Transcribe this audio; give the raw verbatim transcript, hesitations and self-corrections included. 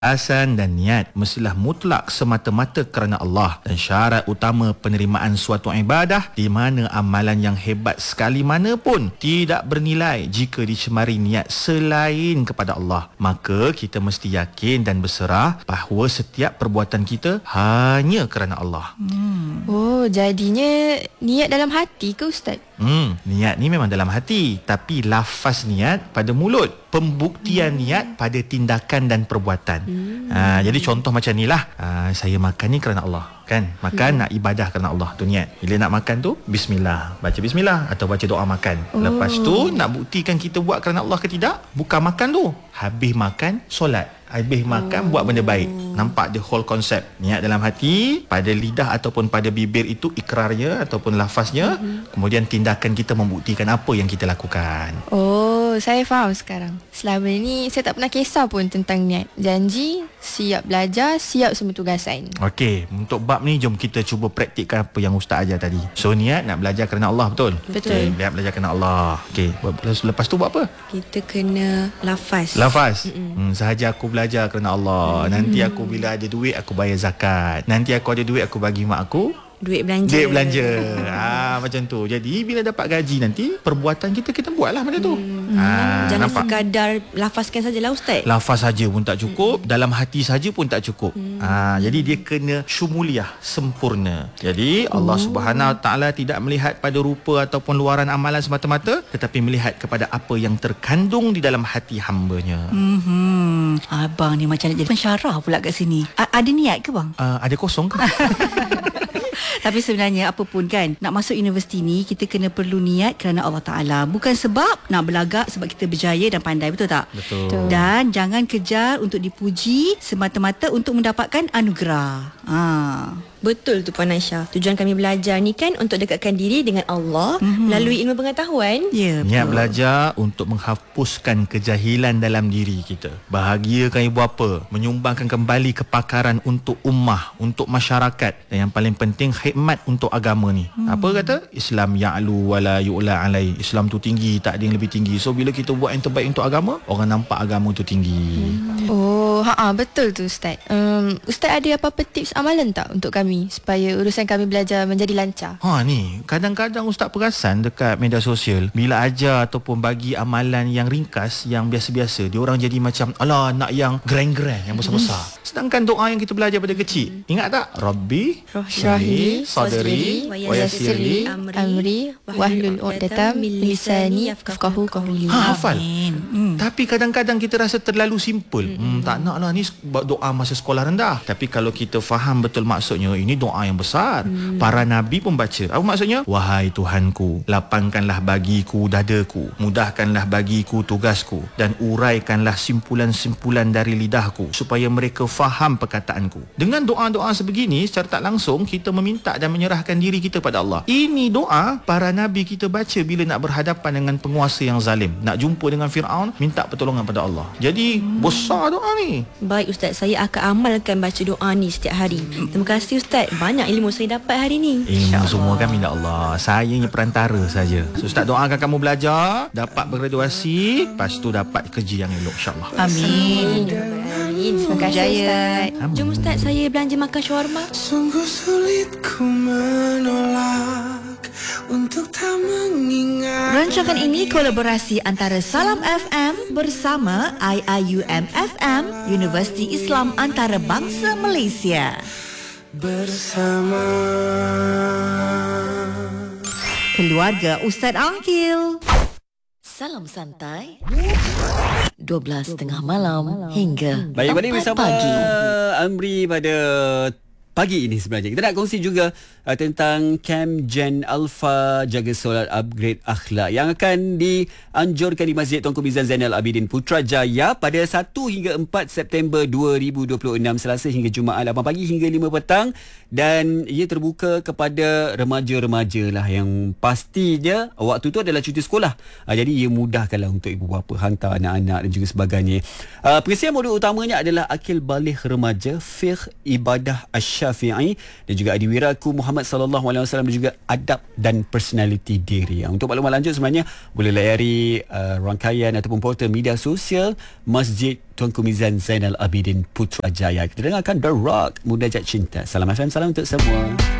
Asan dan niat mestilah mutlak semata-mata kerana Allah, dan syarat utama penerimaan suatu ibadah di mana amalan yang hebat sekali mana pun tidak bernilai jika dicemari niat selain kepada Allah. Maka kita mesti yakin dan berserah bahawa setiap perbuatan kita hanya kerana Allah. Hmm. Oh, jadinya niat dalam hati ke Ustaz? Hmm, niat ni memang dalam hati, tapi lafaz niat pada mulut, pembuktian hmm. niat pada tindakan dan perbuatan. Hmm. Ha, jadi contoh macam ni lah, ha, saya makan ni kerana Allah, kan? Makan hmm. nak ibadah kerana Allah, tu niat. Bila nak makan tu, bismillah, baca bismillah atau baca doa makan. Oh. Lepas tu nak buktikan kita buat kerana Allah ke tidak, bukan makan tu, habis makan solat, habis makan oh. buat benda baik. Nampak the whole concept. Niat dalam hati, pada lidah ataupun pada bibir itu ikrarnya ataupun lafaznya, mm-hmm. kemudian tindakan kita membuktikan apa yang kita lakukan. Oh, saya faham sekarang. Selama ni saya tak pernah kisah pun tentang niat. Janji, siap belajar, siap semua tugasan. Okey, untuk bab ni jom kita cuba praktikkan apa yang Ustaz ajar tadi. So niat nak belajar kerana Allah, betul? Betul. Okay, niat belajar kerana Allah. Okey, lepas tu buat apa? Kita kena lafaz. Lafaz. Hmm, sahaja aku belajar kerana Allah. Hmm. Nanti aku bila ada duit aku bayar zakat. Nanti aku ada duit aku bagi mak aku duit belanja. Duit belanja. ha, macam tu. Jadi bila dapat gaji nanti, perbuatan kita kita buatlah benda tu. Hmm. Ha, jangan nampak? Sekadar lafazkan sajalah Ustaz. Lafaz saja pun tak cukup, hmm. dalam hati saja pun tak cukup. Hmm. Ha, jadi dia kena syumuliah, sempurna. Jadi oh. Allah Subhanahu Taala tidak melihat pada rupa ataupun luaran amalan semata-mata, tetapi melihat kepada apa yang terkandung di dalam hati hamba-Nya. Hmm. Abang ni macam nak jadi pensyarah pula kat sini. A- ada niat ke bang? Uh, ada kosong ke? Tapi sebenarnya apa pun kan, nak masuk universiti ni kita kena perlu niat kerana Allah Ta'ala, bukan sebab nak berlagak sebab kita berjaya dan pandai, betul tak? Betul. Dan jangan kejar untuk dipuji semata-mata untuk mendapatkan anugerah. Haa, betul tu Puan Aisyah. Tujuan kami belajar ni kan untuk dekatkan diri dengan Allah mm-hmm. melalui ilmu pengetahuan. Ya, yeah, niat belajar untuk menghapuskan kejahilan dalam diri kita. Bahagiakan ibu bapa, menyumbangkan kembali kepakaran untuk ummah, untuk masyarakat, dan yang paling penting khidmat untuk agama ni. Hmm. Apa kata? Islam ya'lu wala yu'la alai. Islam tu tinggi, tak ada yang lebih tinggi. So bila kita buat yang terbaik untuk agama, orang nampak agama tu tinggi. Hmm. Oh, ha betul tu Ustaz. Um, Ustaz ada apa-apa tips amalan tak untuk kami supaya urusan kami belajar menjadi lancar? Ha ni, kadang-kadang Ustaz perasan dekat media sosial, bila ajar ataupun bagi amalan yang ringkas, yang biasa-biasa, dia orang jadi macam alah nak yang grand-grand, yang besar-besar. Hmm. Sedangkan doa yang kita belajar pada kecil, ingat tak? Rabbi Syrahi sadri wa yassirli amri wahlul 'uqdatam min lisani yafqahu qawli. Ha, hafal. Hmm. Tapi kadang-kadang kita rasa terlalu simple. Hmm, tak naklah ni doa masa sekolah rendah. Tapi kalau kita faham betul maksudnya, ini doa yang besar. Hmm. Para nabi pun baca. Apa maksudnya? Wahai Tuhanku, lapangkanlah bagiku dadaku, mudahkanlah bagiku tugasku, dan uraikanlah simpulan-simpulan dari lidahku supaya mereka faham perkataanku. Dengan doa-doa sebegini, secara tak langsung kita meminta dan menyerahkan diri kita pada Allah. Ini doa para nabi kita baca bila nak berhadapan dengan penguasa yang zalim, nak jumpa dengan Firaun, minta pertolongan pada Allah. Jadi hmm. besar doa ni. Baik Ustaz, saya akan amalkan baca doa ni setiap hari. Terima kasih Ustaz, banyak ilmu saya dapat hari ni. Ilmu semua kan minta Allah, saya ni perantara saja. So Ustaz doakan kamu belajar, dapat bergraduasi, lepas tu dapat kerja yang elok, insyaAllah. Amin. Amin. Semoga jaya. Jom Ustaz, saya belanja makan shawarma. Sungguh sulit ku menolak untuk tak mengingat. Rancangan ini kolaborasi antara Salam F M bersama I I U M F M, Universiti Islam Antarabangsa Malaysia. Bersama Keluarga Ustaz Angkil. Salam santai dua belas tiga puluh malam hingga baik, balik bersama pagi. Amri pada pagi ini sebenarnya kita nak kongsi juga uh, tentang Camp Jen Alpha Jaga Solat Upgrade Akhlak yang akan dianjurkan di Masjid Tunku Bizan Zainal Abidin Putrajaya pada satu hingga empat September dua ribu dua puluh enam, Selasa hingga Jumaat lapan pagi hingga lima petang, dan ia terbuka kepada remaja-remaja lah yang pastinya waktu tu adalah cuti sekolah. Uh, jadi ia mudahkanlah untuk ibu bapa hantar anak-anak dan juga sebagainya. Uh, perisian modul utamanya adalah akil baligh remaja, fiqh, ibadah, asyik Syafi'i dan juga adiwiraku Muhammad sallallahu alaihi wasallam dan juga adab dan personality diri. Untuk maklumat lanjut sebenarnya boleh layari uh, rangkaian ataupun portal media sosial Masjid Tunku Mizan Zainal Abidin Putrajaya. Kita dengarkan The Rock, Munajat Cinta. Salam F M, salam untuk semua.